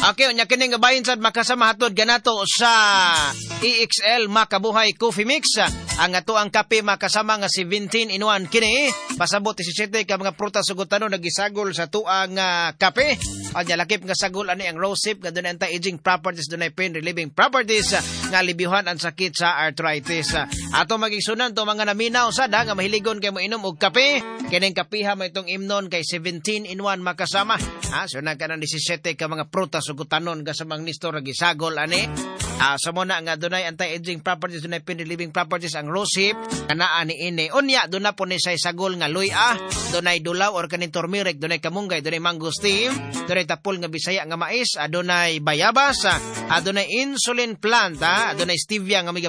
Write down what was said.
Okay, nya kini nga bahin sad makasama hatod ganato sa EXL Makabuhay Coffee Mix. Ang ato ang kape makasama nga 17 in 1 kini. Pasabot 17 ka mga prutas ug tanon nagisagol sa tuang kape. Anya lakip nga sagol ani ang rose sip nga dunay anti-aging properties, dunay pain relieving properties nga libiyuhan ang sakit sa arthritis. Ato magigsunan to mga naminaw sad nga mahiligon kay mo inom og kape. Kining kapiha mo itong imnon kay 17 in 1 makasama. So nagkanang 17 ka mga prutas ug tanon nga sa mga nistor gisagol ani. Sa muna nga dunay anti-aging properties, dunay pain relieving properties ang rose hip kanaa ni ini. Unya duna po ni say sagol nga luya, dunay dulaw or kaning turmeric, dunay kamunggay, dunay mangosteen, dunay tapol nga bisaya nga mais, dunay bayabas, dunay insulin plant, dunay stevia nga